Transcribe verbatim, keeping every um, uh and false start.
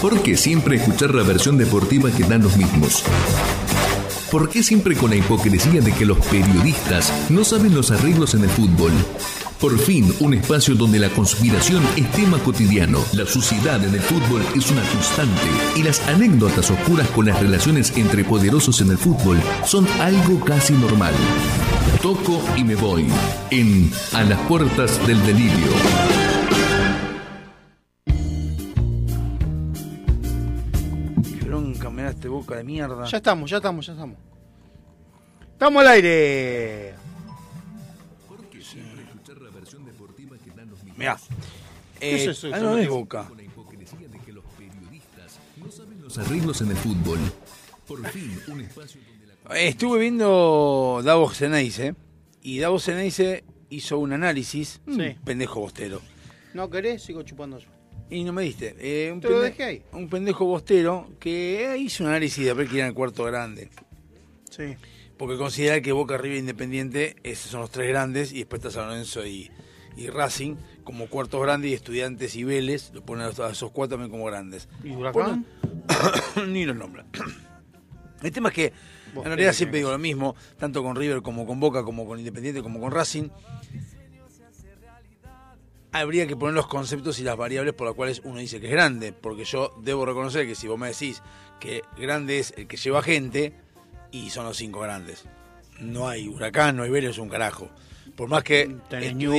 ¿Por qué siempre escuchar la versión deportiva que dan los mismos? ¿Por qué siempre con la hipocresía de que los periodistas no saben los arreglos en el fútbol? Por fin, un espacio donde la conspiración es tema cotidiano, la suciedad en el fútbol es una constante y las anécdotas oscuras con las relaciones entre poderosos en el fútbol son algo casi normal. Toco y me voy en A las puertas del delirio. Qué bronca me da este Boca de mierda. Ya estamos, ya estamos, ya estamos. ¡Estamos al aire! Mirá. ¿Qué Eh, es eso? ah, no es Boca. Con la hipocresía de que los periodistas no saben los arreglos en el fútbol. Por fin, un espacio donde la... Eh, Estuve viendo Davos Ceneice y Davos Ceneice hizo un análisis. Sí. Un pendejo bostero. ¿No querés? Sigo chupando yo. Y no me diste. Eh, un Te lo pende- dejé ahí. Un pendejo bostero que hizo un análisis de ver quién era el cuarto grande. Sí. Porque considera que Boca, River e Independiente, esos son los tres grandes, y después está San Lorenzo y, y Racing como cuartos grandes, y Estudiantes y Vélez, lo ponen a esos- a esos cuatro también como grandes. ¿Y Huracán? Ponen- Ni los nombran. El tema es que, Vos en realidad querés siempre que- digo lo mismo, tanto con River como con Boca, como con Independiente, como con Racing. Habría que poner los conceptos y las variables por las cuales uno dice que es grande, porque yo debo reconocer que si vos me decís que grande es el que lleva gente, y son los cinco grandes. No hay Huracán, no hay Vélez, un carajo. Por más que Tenés estudiantes